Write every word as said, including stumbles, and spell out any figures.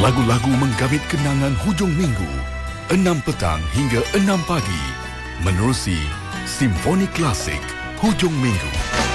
Lagu-lagu menggabit kenangan hujung minggu, enam petang hingga enam pagi. Menerusi Simfoni Klasik Hujung Minggu.